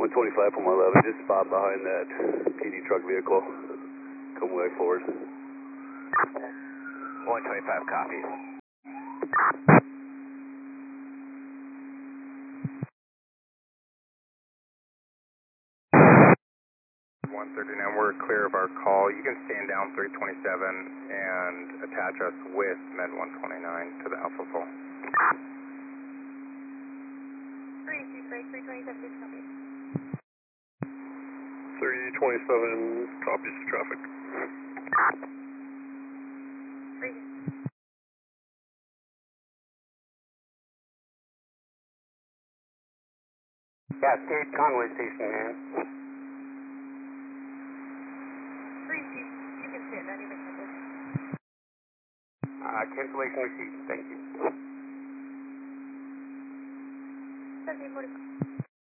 125 from 11, just spot behind that PD truck vehicle. Come way forward. 125 copies. 139, we're clear of our call. You can stand down 327 and attach us with Med 129 to the Alpha Full. 327, copies. 327, copies to traffic. 3. Cascade Conway Station, man. 3, you can stand, not even cancel. Cancellation received. Thank you. 1745.